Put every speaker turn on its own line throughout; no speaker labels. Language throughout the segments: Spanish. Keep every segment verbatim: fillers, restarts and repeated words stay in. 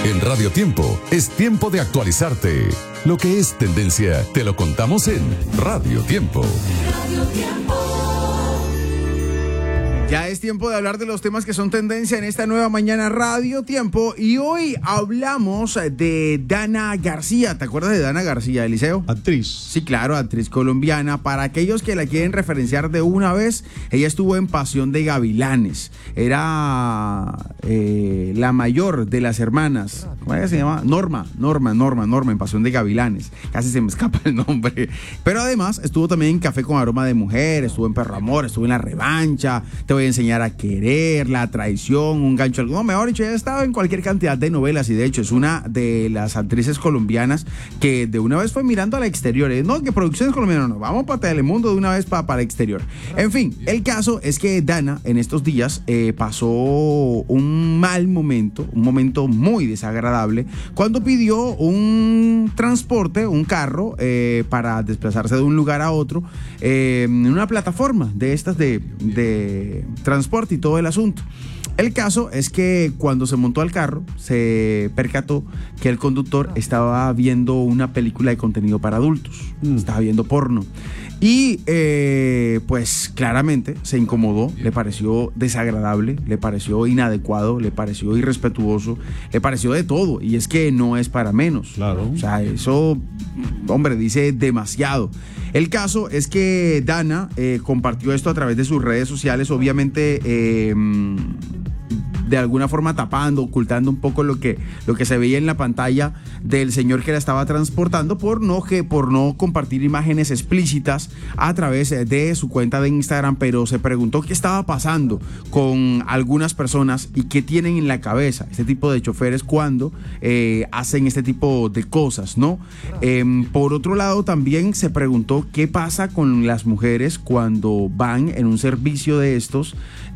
En Radio Tiempo es tiempo de actualizarte. Lo que es tendencia te lo contamos en Radio Tiempo.
Radio Tiempo.
Ya es tiempo de hablar de los temas que son tendencia en esta nueva mañana Radio Tiempo. Y hoy hablamos de Dana García. ¿Te acuerdas de Dana García, Eliseo?
Actriz.
Sí, claro, actriz colombiana. Para aquellos que la quieren referenciar de una vez, ella estuvo en Pasión de Gavilanes. Era eh, la mayor de las hermanas. ¿Cómo se llama? Norma, Norma, Norma, Norma, en Pasión de Gavilanes. Casi se me escapa el nombre. Pero además estuvo también en Café con Aroma de Mujer, estuvo en Perro Amor, estuvo en La Revancha. Te voy a enseñar a querer, La Traición, Un gancho al... No, mejor dicho, ella ha estado en cualquier cantidad de novelas y de hecho es una de las actrices colombianas que de una vez fue mirando al exterior. No, que producciones colombianas, no, vamos para Telemundo de una vez para, para el exterior. En fin, el caso es que Dana en estos días eh, pasó un mal momento, un momento muy desagradable, cuando pidió un transporte, un carro, eh, para desplazarse de un lugar a otro, eh, en una plataforma de estas de, de transporte y todo el asunto. El caso es que cuando se montó al carro se percató que el conductor estaba viendo una película de contenido para adultos, mm. estaba viendo porno y eh, pues claramente se incomodó, le pareció desagradable, le pareció inadecuado, le pareció irrespetuoso, le pareció de todo y es que no es para menos.
Claro.
O sea, eso, hombre, dice demasiado. El caso es que Dana eh, compartió esto a través de sus redes sociales, obviamente eh, de alguna forma tapando, ocultando un poco lo que, lo que se veía en la pantalla del señor que la estaba transportando por no, que, por no compartir imágenes explícitas a través de su cuenta de Instagram, pero se preguntó qué estaba pasando con algunas personas y qué tienen en la cabeza este tipo de choferes cuando eh, hacen este tipo de cosas, ¿no? Eh, por otro lado, también se preguntó qué pasa con las mujeres cuando van en un servicio de estos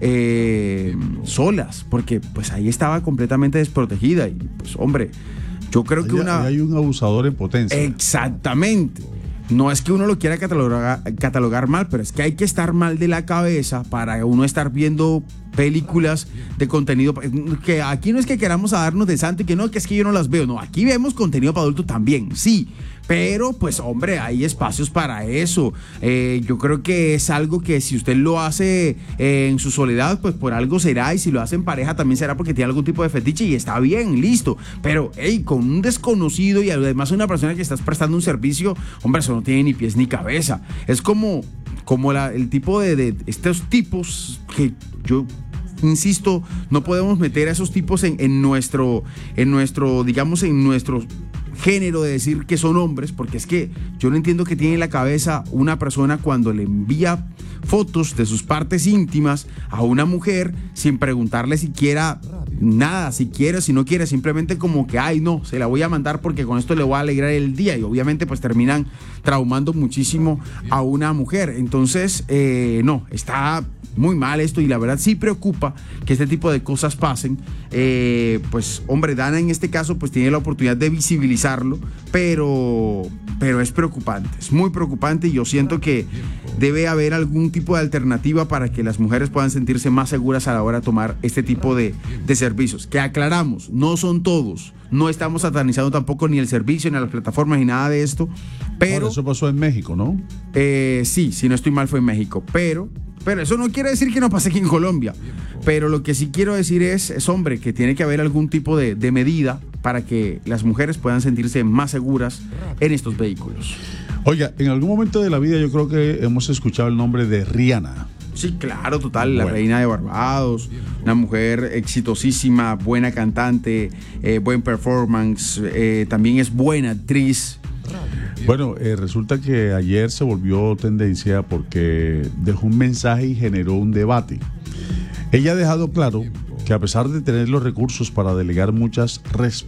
eh, solas, porque pues ahí estaba completamente desprotegida y pues hombre, yo creo que
hay,
una...
hay un abusador en potencia.
Exactamente. No es que uno lo quiera catalogar, catalogar mal, pero es que hay que estar mal de la cabeza para uno estar viendo películas de contenido, que aquí no es que queramos a darnos de santo y que no, que es que yo no las veo, no, aquí vemos contenido para adultos también, sí, pero pues hombre, hay espacios para eso. Eh, yo creo que es algo que si usted lo hace eh, en su soledad, pues por algo será, y si lo hace en pareja también será porque tiene algún tipo de fetiche y está bien, listo, pero hey, con un desconocido y además una persona que estás prestando un servicio, hombre, eso no tiene ni pies ni cabeza. Es como, como la, el tipo de, de estos tipos que yo insisto, no podemos meter a esos tipos en, en nuestro, en nuestro, digamos, en nuestro género de decir que son hombres, porque es que yo no entiendo qué tiene en la cabeza una persona cuando le envía fotos de sus partes íntimas a una mujer sin preguntarle siquiera nada, si quiere o si no quiere, simplemente como que, ay no, se la voy a mandar porque con esto le voy a alegrar el día, y obviamente pues terminan traumando muchísimo a una mujer. Entonces, eh, no, está muy mal esto y la verdad sí preocupa que este tipo de cosas pasen. Eh, pues hombre, Dana en este caso pues tiene la oportunidad de visibilizarlo, pero, pero es preocupante, es muy preocupante, y yo siento que debe haber algún tipo de alternativa para que las mujeres puedan sentirse más seguras a la hora de tomar este tipo de, de servicios, que aclaramos, no son todos, no estamos satanizando tampoco ni el servicio, ni las plataformas, ni nada de esto, pero...
Ahora, eso pasó en México, ¿no?
Eh, sí, si no estoy mal fue en México, pero... Pero eso no quiere decir que no pase aquí en Colombia. Pero lo que sí quiero decir es, es hombre, que tiene que haber algún tipo de, de medida para que las mujeres puedan sentirse más seguras en estos vehículos.
Oiga, en algún momento de la vida yo creo que hemos escuchado el nombre de Rihanna.
Sí, claro, total, la
bueno.
reina de Barbados, una mujer exitosísima, buena cantante, eh, buen performance, eh, también es buena actriz.
Bueno, eh, resulta que ayer se volvió tendencia porque dejó un mensaje y generó un debate. Ella ha dejado claro que a pesar de tener los recursos para delegar muchas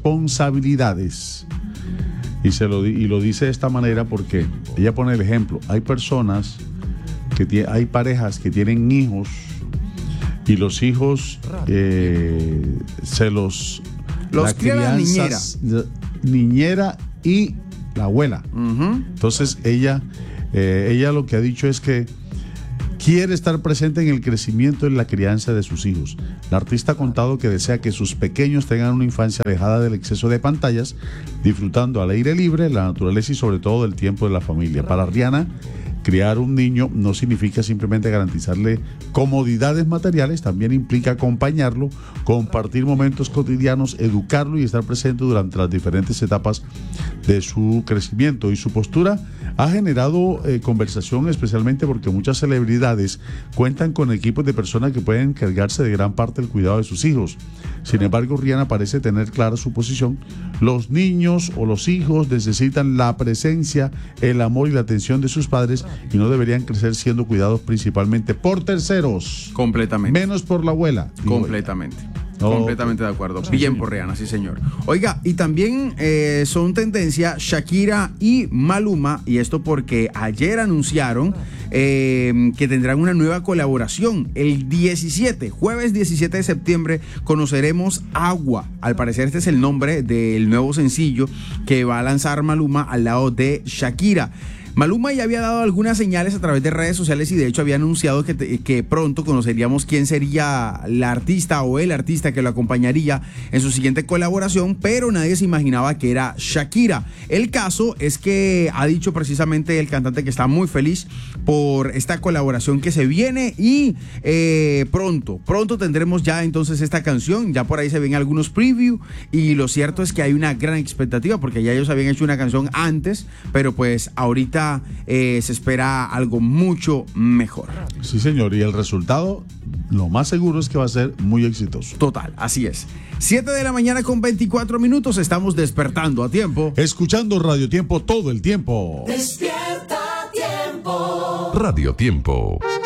responsabilidades, y, se lo, y lo dice de esta manera porque ella pone el ejemplo, hay personas, que t- hay parejas que tienen hijos y los hijos eh, se los...
Los
la
cría la niñera.
Niñera y la abuela.
Uh-huh.
Entonces ella, eh, ella lo que ha dicho es que quiere estar presente en el crecimiento y la crianza de sus hijos. La artista ha contado que desea que sus pequeños tengan una infancia alejada del exceso de pantallas, disfrutando al aire libre, la naturaleza y sobre todo del tiempo de la familia. Para Rihanna, criar un niño no significa simplemente garantizarle comodidades materiales, también implica acompañarlo, compartir momentos cotidianos, educarlo y estar presente durante las diferentes etapas de su crecimiento. Y su postura ha generado eh, conversación, especialmente porque muchas celebridades cuentan con equipos de personas que pueden encargarse de gran parte del cuidado de sus hijos. Sin embargo, Rihanna parece tener clara su posición. Los niños o los hijos necesitan la presencia, el amor y la atención de sus padres y no deberían crecer siendo cuidados principalmente por terceros.
Completamente.
Menos por la abuela.
Completamente.
Oh,
Completamente de acuerdo. Bien por Rihanna, sí señor. Oiga, y también eh, son tendencia Shakira y Maluma, y esto porque ayer anunciaron eh, que tendrán una nueva colaboración. El diecisiete, jueves diecisiete de septiembre, conoceremos Agua. Al parecer este es el nombre del nuevo sencillo que va a lanzar Maluma al lado de Shakira. Maluma ya había dado algunas señales a través de redes sociales y de hecho había anunciado que, te, que pronto conoceríamos quién sería la artista o el artista que lo acompañaría en su siguiente colaboración, pero nadie se imaginaba que era Shakira. El caso es que ha dicho precisamente el cantante que está muy feliz por esta colaboración que se viene y eh, pronto, pronto tendremos ya entonces esta canción. Ya por ahí se ven algunos previews y lo cierto es que hay una gran expectativa porque ya ellos habían hecho una canción antes, pero pues ahorita Eh, se espera algo mucho mejor.
Sí, señor, y el resultado, lo más seguro es que va a ser muy exitoso.
Total, así es. siete de la mañana con veinticuatro minutos, estamos despertando a tiempo.
Escuchando Radio Tiempo todo el tiempo.
Despierta a tiempo. Radio Tiempo.